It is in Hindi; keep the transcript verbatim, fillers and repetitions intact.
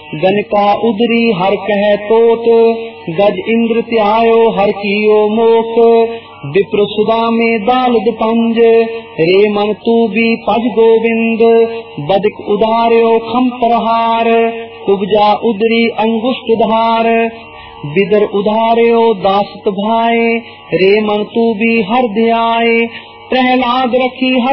गनका उदरी हर कह तोत, गज इंद्र त्यायो हर कियो मोक। विप्र सुदा में दालद पंज, रे मन तू भी पज गोविंद। बदिक उदार्यो खम प्रहार, कुब्जा उदरी अंगुष्ठ धार। बिदर उधार्यो दासत भाए, रे मन तू भी हर ध्याए। प्रहलाद रखी हर